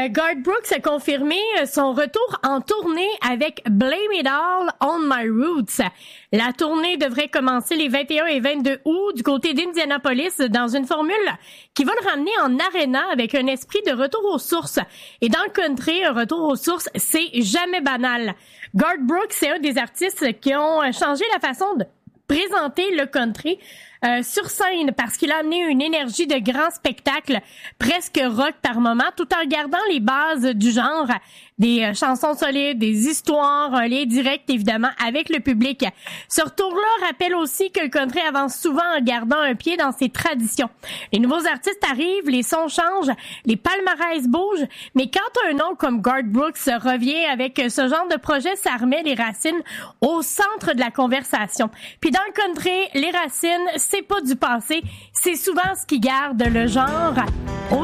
Garth Brooks a confirmé son retour en tournée avec Blame It All on My Roots. La tournée devrait commencer les 21 et 22 août du côté d'Indianapolis dans une formule qui va le ramener en aréna avec un esprit de retour aux sources. Et dans le country, un retour aux sources, c'est jamais banal. Garth Brooks, c'est un des artistes qui ont changé la façon de présenter le country sur scène parce qu'il a amené une énergie de grand spectacle, presque rock par moment, tout en gardant les bases du genre, des chansons solides, des histoires, un lien direct évidemment avec le public. Ce retour-là rappelle aussi que le country avance souvent en gardant un pied dans ses traditions. Les nouveaux artistes arrivent, les sons changent, les palmarès bougent, mais quand un nom comme Garth Brooks revient avec ce genre de projet, ça remet les racines au centre de la conversation. Puis dans le country, les racines, c'est pas du passé, c'est souvent ce qui garde le genre